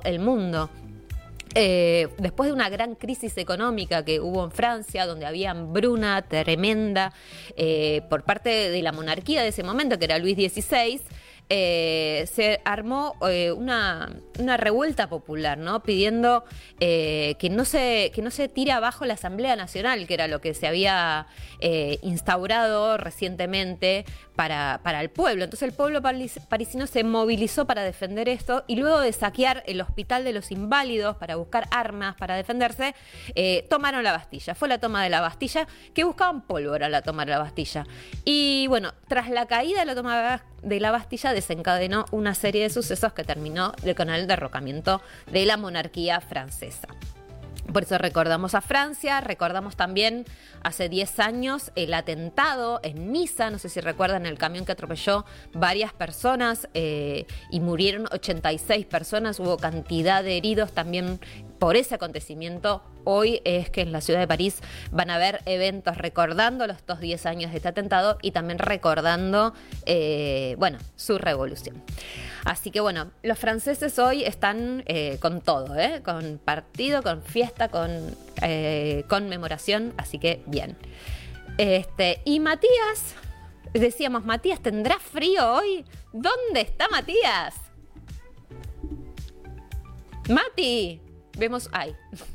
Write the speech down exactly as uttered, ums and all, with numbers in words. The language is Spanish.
el mundo. Eh, después de una gran crisis económica que hubo en Francia, donde había hambruna tremenda eh, por parte de la monarquía de ese momento, que era Luis dieciséis, eh, se armó eh, una, una revuelta popular, ¿no? Pidiendo eh, que, no se, que no se tire abajo la Asamblea Nacional, que era lo que se había eh, instaurado recientemente para, para el pueblo. Entonces el pueblo parisino se movilizó para defender esto, y luego de saquear el Hospital de los Inválidos para buscar armas para defenderse, eh, tomaron la Bastilla. Fue la toma de la Bastilla, que buscaban pólvora la toma de la Bastilla. Y bueno, tras la caída de la toma de la Bastilla desencadenó una serie de sucesos que terminó con el derrocamiento de la monarquía francesa. Por eso recordamos a Francia, recordamos también hace diez años el atentado en Niza, no sé si recuerdan, el camión que atropelló varias personas eh, y murieron ochenta y seis personas, hubo cantidad de heridos también por ese acontecimiento. Hoy es que en la ciudad de París van a haber eventos recordando los estos diez años de este atentado y también recordando, eh, bueno, su revolución. Así que bueno, los franceses hoy están eh, con todo, ¿eh? Con partido, con fiesta, con eh, conmemoración, así que bien. Este, y Matías, decíamos, Matías, ¿tendrá frío hoy? ¿Dónde está Matías? Mati, vemos, ay.